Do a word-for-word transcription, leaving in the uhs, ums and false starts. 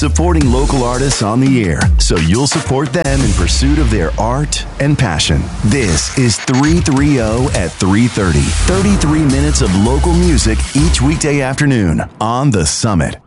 supporting local artists on the air so you'll support them in pursuit of their art and passion. This is three thirty at three thirty. thirty-three minutes of local music each weekday afternoon on The Summit.